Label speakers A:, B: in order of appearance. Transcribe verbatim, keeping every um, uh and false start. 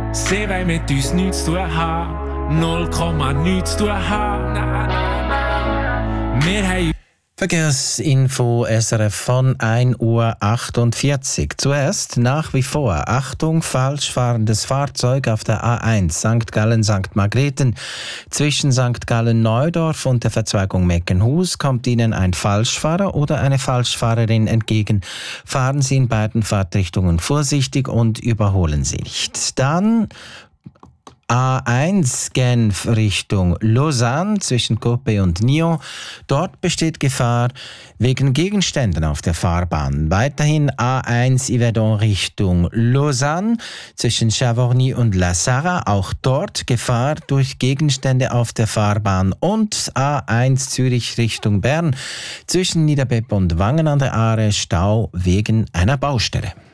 A: Sie wollen mit uns nichts zu tun haben, null Komma nichts zu tun haben. Nein, nein, nein. Wir haben
B: Verkehrsinfo S R F von ein Uhr achtundvierzig. Zuerst nach wie vor Achtung, falsch fahrendes Fahrzeug auf der A eins Sankt Gallen-Sankt Margrethen. Zwischen Sankt Gallen-Neudorf und der Verzweigung Meckenhus kommt Ihnen ein Falschfahrer oder eine Falschfahrerin entgegen. Fahren Sie in beiden Fahrtrichtungen vorsichtig und überholen Sie nicht. Dann A eins Genf Richtung Lausanne zwischen Coppet und Nyon. Dort besteht Gefahr wegen Gegenständen auf der Fahrbahn. Weiterhin A eins Yverdon Richtung Lausanne zwischen Chavorny und La Sarre. Auch dort Gefahr durch Gegenstände auf der Fahrbahn. Und A eins Zürich Richtung Bern zwischen Niederbepp und Wangen an der Aare Stau wegen einer Baustelle.